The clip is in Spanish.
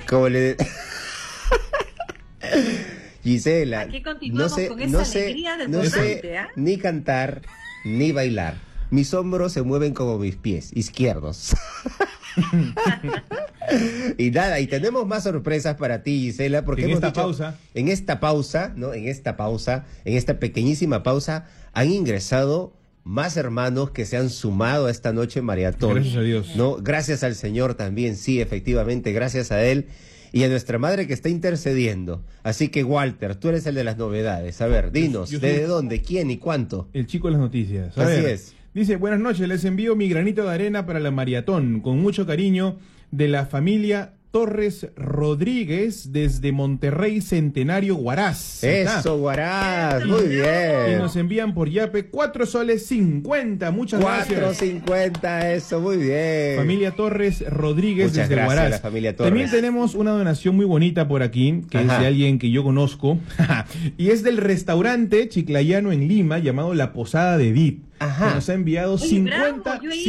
Como le... Gisela, aquí continuamos con esa alegría del volante, ¿eh? ni cantar ni bailar. Mis hombros se mueven como mis pies izquierdos. Y nada, y tenemos más sorpresas para ti, Gisela, porque en esta pausa, en esta pequeñísima pausa, han ingresado más hermanos que se han sumado a esta noche maratón. Gracias a Dios. ¿No? Gracias al Señor también, sí, efectivamente, gracias a Él y a nuestra madre que está intercediendo. Así que, Walter, tú eres el de las novedades. A ver, dinos, ¿desde dónde, quién y cuánto? El chico de las noticias. Así es. Dice, buenas noches, les envío mi granito de arena para la maratón, con mucho cariño, de la familia Torres Rodríguez, desde Monterrey Centenario, Huaraz. Eso, Huaraz, muy bien. Y nos envían por Yape 4 soles 50, muchas gracias. 4.50, eso, muy bien. Familia Torres Rodríguez, muchas desde gracias Huaraz. a la familia Torres. También tenemos una donación muy bonita por aquí, que es de alguien que yo conozco, y es del restaurante chiclayano en Lima, llamado La Posada de Edith, que nos ha enviado 50...